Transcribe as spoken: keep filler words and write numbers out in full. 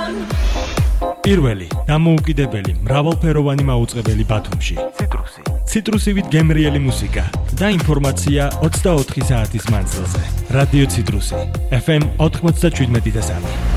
პირველი დამოუკიდებელი მრავალფეროვანი მაუწყებელი ბათუმში. ციტრუსი. ციტრუსივით გემრიელი მუსიკა და ინფორმაცია ოცდაოთხი საათის მანძილზე. რადიო ციტრუსი. ეფ ემ ოთხმოცდაშვიდმეტი და სამი.